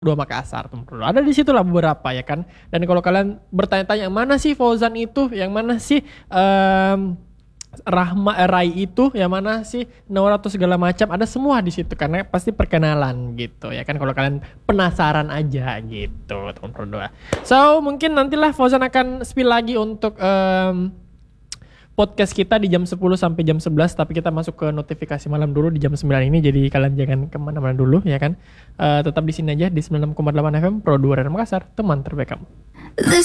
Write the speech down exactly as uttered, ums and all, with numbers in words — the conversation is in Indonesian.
dua Makassar, teman Pro dua. Ada di situ lah beberapa ya kan. Dan kalau kalian bertanya-tanya mana sih Fauzan itu, yang mana sih um, Rahma eh, Rai itu, yang mana sih Naura atau segala macam, ada semua di situ karena pasti perkenalan gitu ya kan, kalau kalian penasaran aja gitu teman Pro dua. So mungkin nantilah Fauzan akan spill lagi untuk um, podcast kita di jam sepuluh sampai jam sebelas, tapi kita masuk ke notifikasi malam dulu di jam sembilan ini, jadi kalian jangan kemana-mana dulu ya kan. Uh, tetap di sini aja di sembilan puluh enam koma delapan F M Pro dua Radio Makassar, teman terbaik kamu.